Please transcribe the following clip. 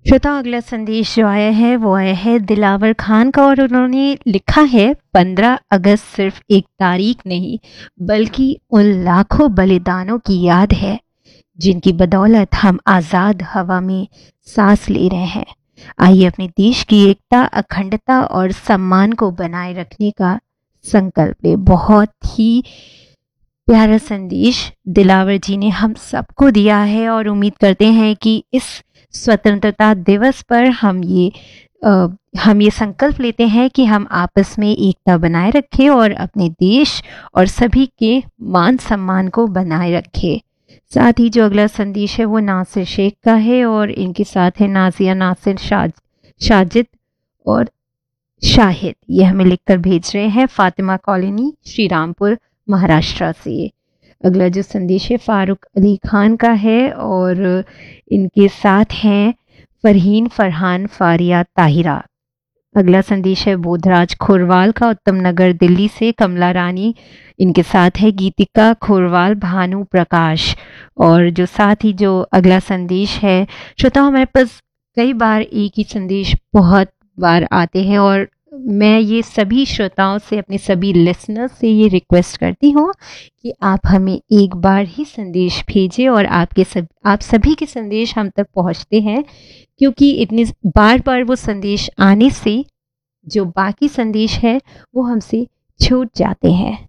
श्रोता, अगला संदेश जो आया है वो आया है दिलावर खान का, और उन्होंने लिखा है 15 अगस्त सिर्फ एक तारीख नहीं बल्कि उन लाखों बलिदानों की याद है जिनकी बदौलत हम आज़ाद हवा में सांस ले रहे हैं। आइए अपने देश की एकता, अखंडता और सम्मान को बनाए रखने का संकल्प ले। बहुत ही प्यारा संदेश दिलावर जी ने हम सबको दिया है, और उम्मीद करते हैं कि इस स्वतंत्रता दिवस पर हम ये संकल्प लेते हैं कि हम आपस में एकता बनाए रखें और अपने देश और सभी के मान सम्मान को बनाए रखें। साथ ही जो अगला संदेश है वो नासिर शेख का है, और इनके साथ है नाजिया, नासिर, साजिद और शाहिद। ये हमें लिखकर भेज रहे हैं फातिमा कॉलोनी, श्री रामपुर, महाराष्ट्र से। अगला जो संदेश है फारूक अली खान का है, और इनके साथ हैं फरहीन, फरहान, फारिया, ताहिरा। अगला संदेश है बोधराज खोरवाल का, उत्तम नगर, दिल्ली से। कमला रानी, इनके साथ है गीतिका खोरवाल, भानु प्रकाश। और जो साथ ही जो अगला संदेश है, श्रोता हमारे पास कई बार एक ही संदेश बहुत बार आते हैं, और मैं ये सभी श्रोताओं से, अपने सभी लिसनर्स से ये रिक्वेस्ट करती हूँ कि आप हमें एक बार ही संदेश भेजें, और आप सभी के संदेश हम तक पहुँचते हैं, क्योंकि इतने बार बार वो संदेश आने से जो बाकी संदेश है वो हमसे छूट जाते हैं।